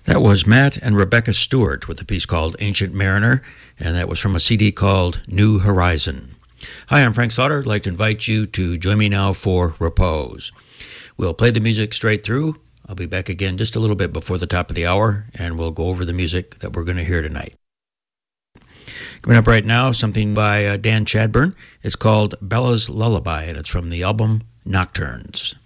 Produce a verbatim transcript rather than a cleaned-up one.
That was Matt and Rebecca Stewart with a piece called Ancient Mariner, and that was from a C D called New Horizon. Hi, I'm Frank Slaughter. I'd like to invite you to join me now for Repose. We'll play the music straight through. I'll be back again just a little bit before the top of the hour, and we'll go over the music that we're going to hear tonight. Coming up right now, something by uh, Dan Chadburn. It's called Bella's Lullaby, and it's from the album Nocturnes.